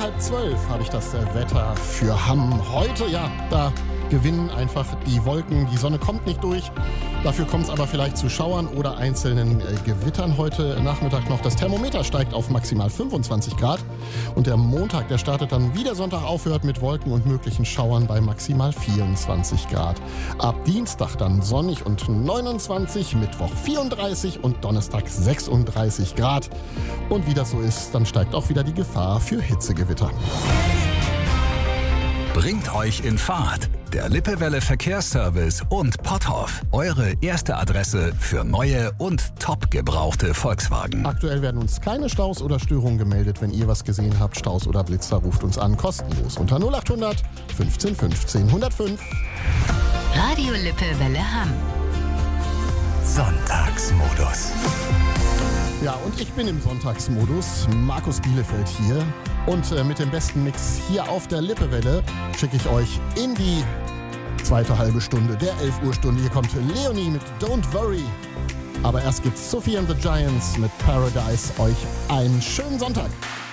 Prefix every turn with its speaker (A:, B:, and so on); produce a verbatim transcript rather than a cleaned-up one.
A: halb zwölf habe ich das äh, Wetter für Hamm. Heute, ja, da gewinnen einfach die Wolken. Die Sonne kommt nicht durch. Dafür kommt es aber vielleicht zu Schauern oder einzelnen äh, Gewittern heute Nachmittag noch. Das Thermometer steigt auf maximal fünfundzwanzig Grad. Und der Montag, der startet dann, wie der Sonntag aufhört, mit Wolken und möglichen Schauern bei maximal vierundzwanzig Grad. Ab Dienstag dann sonnig und neunundzwanzig, Mittwoch vierunddreißig und Donnerstag sechsunddreißig Grad. Und wie das so ist, dann steigt auch wieder die Gefahr für Hitzegewitter.
B: Bringt euch in Fahrt. Der Lippewelle Verkehrsservice und Potthoff. Eure erste Adresse für neue und top gebrauchte Volkswagen.
A: Aktuell werden uns keine Staus oder Störungen gemeldet. Wenn ihr was gesehen habt, Staus oder Blitzer, ruft uns an. Kostenlos unter null achthundert fünfzehn fünfzehn hundertfünf.
C: Radio Lippewelle Hamm.
B: Sonntagsmodus.
A: Ja, und ich bin im Sonntagsmodus. Markus Bielefeld hier. Und äh, mit dem besten Mix hier auf der Lippewelle schicke ich euch in die zweite halbe Stunde der elf Uhr Stunde. Hier kommt Leonie mit Don't Worry. Aber erst gibt's Sophie and the Giants mit Paradise. Euch einen schönen Sonntag.